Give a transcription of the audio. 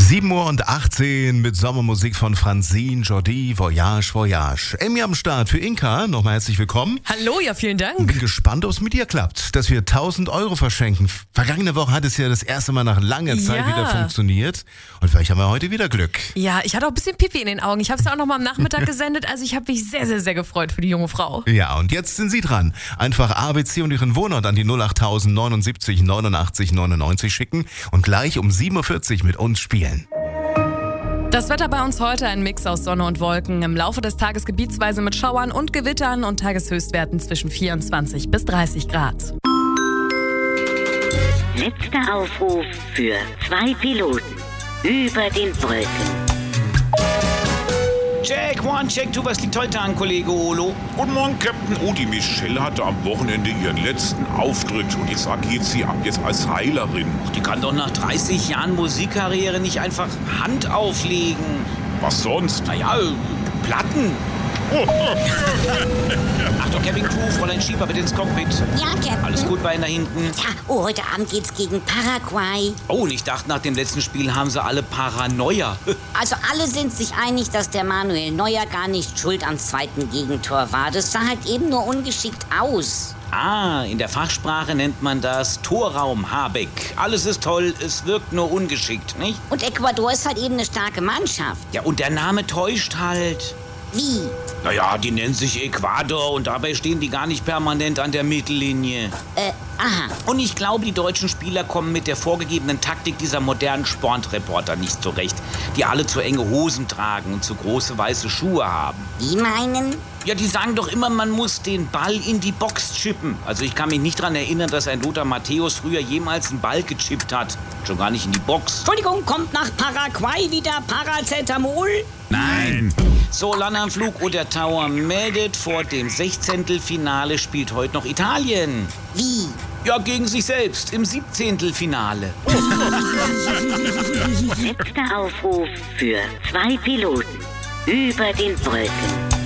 7:18 Uhr mit Sommermusik von Francine Jordi, Voyage, Voyage. Amy am Start für Inka, nochmal herzlich willkommen. Hallo, ja, vielen Dank. Bin gespannt, ob es mit dir klappt, dass wir 1.000 Euro verschenken. Vergangene Woche hat es ja das erste Mal nach langer Zeit wieder funktioniert. Und vielleicht haben wir heute wieder Glück. Ja, ich hatte auch ein bisschen Pipi in den Augen. Ich habe es ja auch noch mal am Nachmittag gesendet. Also ich habe mich sehr, sehr, sehr gefreut für die junge Frau. Ja, und jetzt sind Sie dran. Einfach ABC und Ihren Wohnort an die 08000 79 89 99 schicken und gleich um 7:40 Uhr mit uns spielen. Das Wetter bei uns heute ein Mix aus Sonne und Wolken. Im Laufe des Tages gebietsweise mit Schauern und Gewittern und Tageshöchstwerten zwischen 24 bis 30 Grad. Letzter Aufruf für 2 Piloten über den Wolken. Check, 1, check 2, was liegt heute an, Kollege Olo? Guten Morgen, Captain. Oh, die Michelle hatte am Wochenende ihren letzten Auftritt. Und ich sag, geht sie ab jetzt als Heilerin. Die kann doch nach 30 Jahren Musikkarriere nicht einfach Hand auflegen. Was sonst? Naja, Platten. Achtung, Cabin Crew, Fräulein Schieber, bitte ins Cockpit. Ja, Captain. Alles gut bei Ihnen da hinten? Ja, heute Abend geht's gegen Paraguay. Oh, und ich dachte, nach dem letzten Spiel haben sie alle Paranoia. Also alle sind sich einig, dass der Manuel Neuer gar nicht schuld am zweiten Gegentor war. Das sah halt eben nur ungeschickt aus. Ah, in der Fachsprache nennt man das Torraum Habeck. Alles ist toll, es wirkt nur ungeschickt, nicht? Und Ecuador ist halt eben eine starke Mannschaft. Ja, und der Name täuscht halt. Wie? Naja, die nennen sich Ecuador und dabei stehen die gar nicht permanent an der Mittellinie. Aha. Und ich glaube, die deutschen Spieler kommen mit der vorgegebenen Taktik dieser modernen Sportreporter nicht zurecht, die alle zu enge Hosen tragen und zu große weiße Schuhe haben. Die meinen? Ja, die sagen doch immer, man muss den Ball in die Box chippen. Also ich kann mich nicht daran erinnern, dass ein Lothar Matthäus früher jemals einen Ball gechippt hat. Schon gar nicht in die Box. Entschuldigung, kommt nach Paraguay wieder Paracetamol? Nein! So, Landanflug oder Tower meldet, vor dem 16. Finale spielt heute noch Italien. Wie? Ja, gegen sich selbst im 17. Finale. Letzter Aufruf für 2 Piloten über den Wolken.